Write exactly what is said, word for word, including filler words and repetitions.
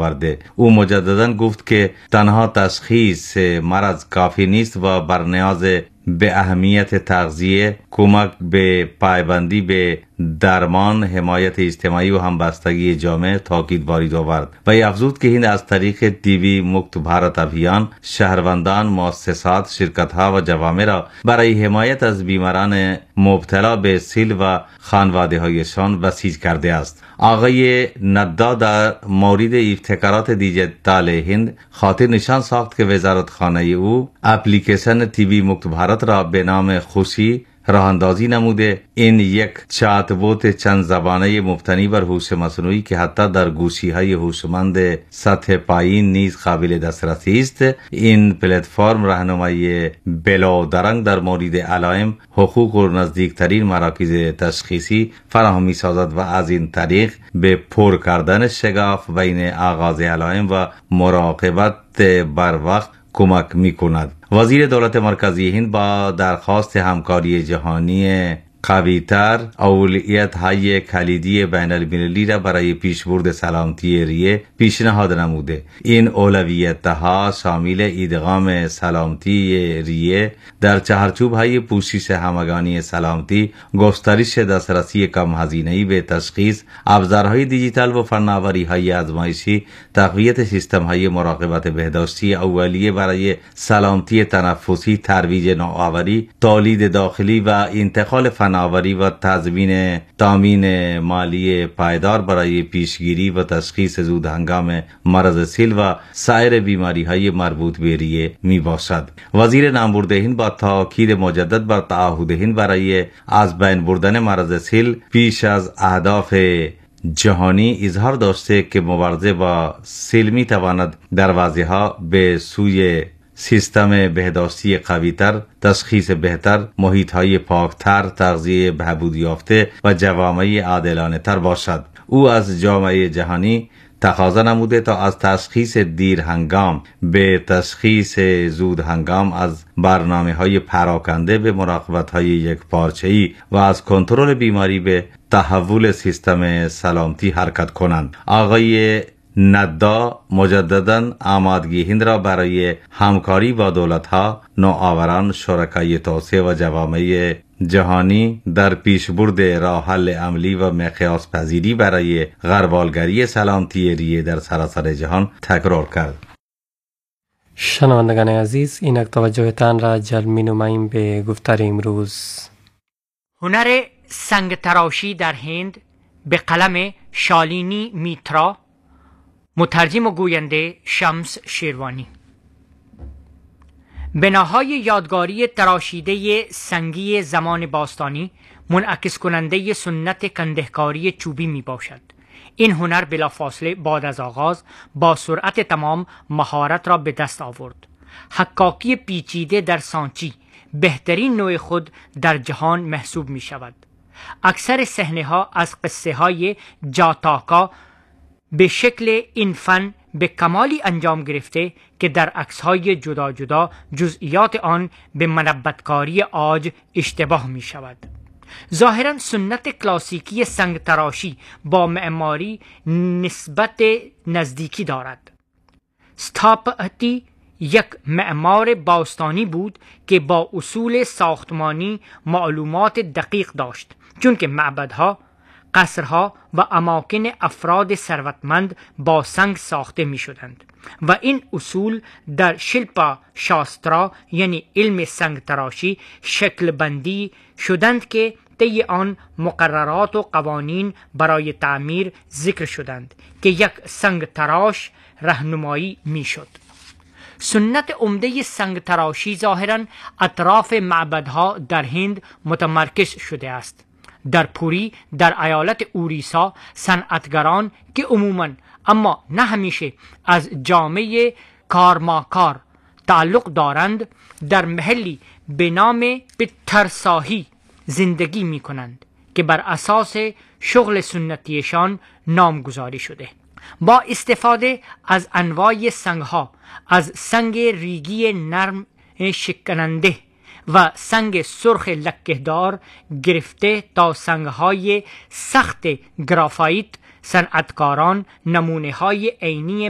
آورده. او مجددا گفت که تنها تشخیص مرض کافی نیست و بر نیاز به اهمیت تغذیه، کمک به پایبندی به درمان، حمایت اجتماعی و همبستگی جامعه تاکید وارد آورد و افزود که هند از طریق تی بی مکت بھارت ابھیان شهروندان، مؤسسات، شرکت‌ها و جوامع را برای حمایت از بیماران مبتلا به سیل و خانواده‌هایشان بسیج کرده است. آقای ندا در مورد ابتکارات دیجیتال هند خاطر نشان ساخت که وزارتخانه او اپلیکیشن تی بی مکت بھارت را به نام خوشی راه اندازی نموده. این یک چات بوت چند زبانه مبتنی بر هوش مصنوعی که حتی در گوشی های هوشمند سطح پایین نیز قابل دسترسی است. این پلتفرم راهنمایی بلادرنگ در مورد علائم، حقوق و نزدیکترین مراکز تشخیصی فراهم می سازد و از این طریق به پر کردن شگاف بین آغاز علائم و مراقبت بر وقت کمک می کند. وزیر دولت مرکزی هند با درخواست همکاری جهانی قوی‌تر اولویت های کلیدی بین المللی را برای پیشبرد سلامتی ریه پیشنهاد نموده. این اولویت ها شامل ادغام سلامتی ریه در چهارچوب های پوشش همگانی سلامتی، گسترش دسترسی کم هزینه‌ای به تشخیص، ابزارهای دیجیتال و فناوری های آزمایشی، تقویت سیستم های مراقبت بهداشتی اولیه برای سلامتی تنفسی، ترویج نوآوری، تولید داخلی و انتقال فناوری و تضمین تامین مالی پایدار برای پیشگیری و تشخیص زود هنگام مرض سیل و سایر بیماری های مربوط به ریه می باشد. وزیر نامبرده هند با تاکید مجدد بر تعهد هند برای از بین بردن مرض سیل پیش از اهداف جهانی اظهار داشته که مبارزه با سیل می تواند دروازه‌ها به سوی سیستم بهداشتی قوی‌تر، تشخیص بهتر، محیط‌های پاکتر، تغذیه بهبود یافته و جوامع عادلانه تر باشد. او از جامعه جهانی تقاضا نموده تا از تشخیص دیر هنگام به تشخیص زود هنگام، از برنامه‌های پراکنده به مراقبت‌های یک پارچه‌ای و از کنترل بیماری به تحول سیستم سلامتی حرکت کنند. آقای ندا مجددا آمادگی هند را برای همکاری با دولت‌ها، نوآوران، شرکای توسعه و جوامع جهانی در پیشبرد راه حل عملی و مقیاس پذیری برای غربالگری سلامتی ریه در سراسر جهان تکرار کرد. شنوندگان عزیز، اینک توجهتان را جلب می‌نماییم به گفتار امروز. هنر سنگ تراشی در هند به قلم شالینی میترا، مترجم و گوینده شمس شیروانی. بناهای یادگاری تراشیده سنگی زمان باستانی منعکس کننده سنت کندهکاری چوبی می باشد. این هنر بلافاصله بعد از آغاز با سرعت تمام مهارت را به دست آورد. حکاکی پیچیده در سانچی بهترین نوع خود در جهان محسوب می شود. اکثر صحنه ها از قصه های جاتاکا به شکل این فن به کمالی انجام گرفته که در عکس‌های جدا جدا جزئیات آن به منبتکاری عاج اشتباه می شود. ظاهراً سنت کلاسیکی سنگ تراشی با معماری نسبت نزدیکی دارد. ستاپتی یک معمار باستانی بود که با اصول ساختمانی معلومات دقیق داشت، چون که معبدها، قصرها و اماکن افراد ثروتمند با سنگ ساخته می شدند و این اصول در شیلپا شاسترا یعنی علم سنگ تراشی شکل بندی شدند که طی آن مقررات و قوانین برای تعمیر ذکر شدند که یک سنگ تراش راهنمایی می شد. سنت عمده سنگ تراشی ظاهراً اطراف معبدها در هند متمرکز شده است. در پوری در ایالت اوریسا صنعتگران که عموماً اما نه همیشه از جامعه کارماکار تعلق دارند در محلی به نام پترساهی زندگی می کنند که بر اساس شغل سنتیشان نامگذاری شده. با استفاده از انواع سنگها، از سنگ ریگی نرم شکننده و سنگ سرخ لکهدار گرفته تا سنگهای سخت گرافایت، صنعتکاران نمونه های عینی